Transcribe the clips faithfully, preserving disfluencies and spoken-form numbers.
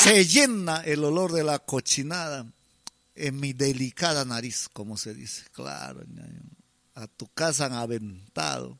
se llena el olor de la cochinada en mi delicada nariz, como se dice. Claro, a tu casa han aventado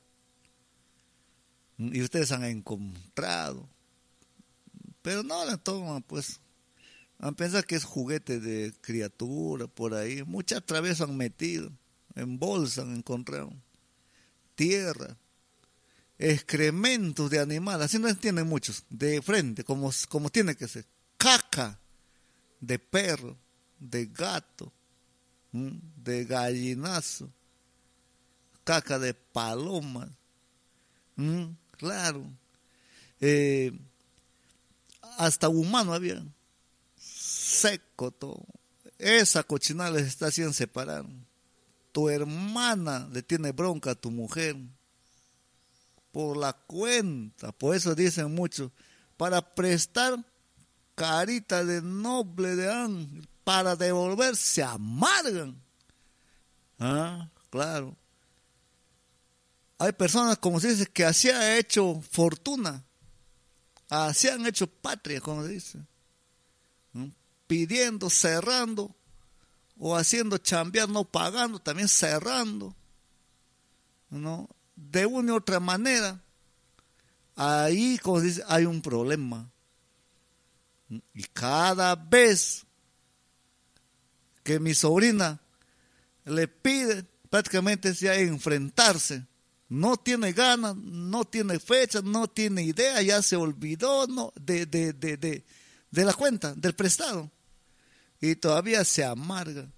y ustedes han encontrado, pero no la toman, pues. Han pensado que es juguete de criatura por ahí. Muchas veces han metido, en bolsa han encontrado tierra, excrementos de animales, así no entienden muchos, de frente, como, como tiene que ser, caca de perro, de gato, ¿m? de gallinazo, caca de paloma, ¿m? claro, eh, hasta humano había, seco todo, esa cochinada les está haciendo separar. Tu hermana le tiene bronca a tu mujer por la cuenta, por eso dicen mucho, para prestar carita de noble de ángel, para devolver se amargan. Ah, claro. Hay personas, como se dice, que así han hecho fortuna, así han hecho patria, como se dice, ¿no? Pidiendo, cerrando, o haciendo chambear, no pagando, también cerrando, ¿no? De una u otra manera, ahí, como se dice, hay un problema. Y cada vez que mi sobrina le pide, prácticamente ya enfrentarse, no tiene ganas, no tiene fecha, no tiene idea, ya se olvidó no, de, de, de, de, de la cuenta, del prestado. Y todavía se amarga.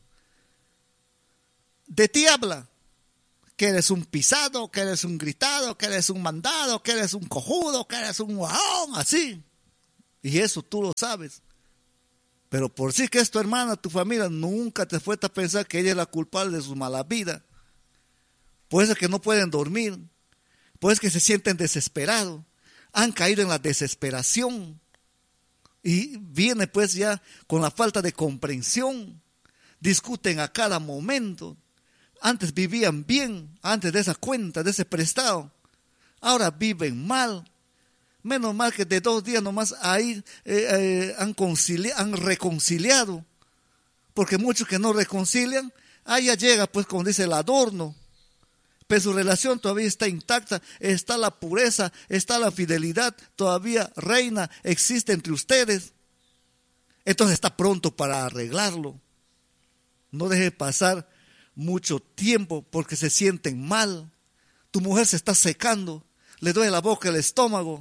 De ti habla, que eres un pisado, que eres un gritado, que eres un mandado, que eres un cojudo, que eres un guajón, así. Y eso tú lo sabes. Pero por sí que es tu hermana, tu familia, nunca te fuiste a pensar que ella es la culpable de su mala vida. Por eso es que no pueden dormir, por eso es que se sienten desesperados, han caído en la desesperación. Y viene pues ya con la falta de comprensión, discuten a cada momento. Antes vivían bien, antes de esa cuenta, de ese prestado, ahora viven mal. Menos mal que de dos días nomás ahí eh, eh, han, concilia, han reconciliado, porque muchos que no reconcilian, ahí ya llega pues como dice el adorno, pero su relación todavía está intacta, está la pureza, está la fidelidad, todavía reina, existe entre ustedes. Entonces está pronto para arreglarlo. No deje pasar mucho tiempo porque se sienten mal. Tu mujer se está secando, le duele la boca, el estómago.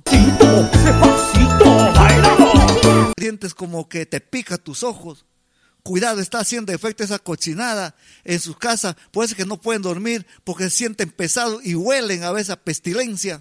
Sientes como que te pica tus ojos. Cuidado, está haciendo efecto esa cochinada en su casa. Por eso es que no pueden dormir, porque se sienten pesados y huelen a veces a pestilencia.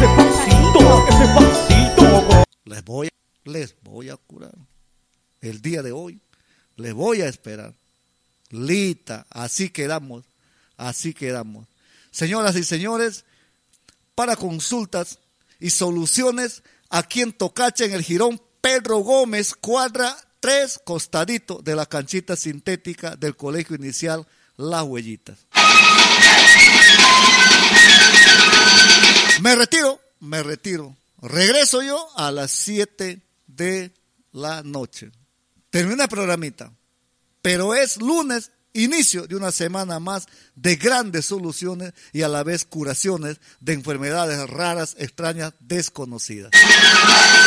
Les voy, les voy a curar. El día de hoy les voy a esperar. Lita, así quedamos, así quedamos. Señoras y señores, para consultas y soluciones, aquí en Tocacha, en el Jirón Pedro Gómez, cuadra tres, costadito de la canchita sintética del Colegio Inicial Las Huellitas. Me retiro, me retiro. Regreso yo a las siete de la noche. Termina el programita, pero es lunes, inicio de una semana más de grandes soluciones y a la vez curaciones de enfermedades raras, extrañas, desconocidas.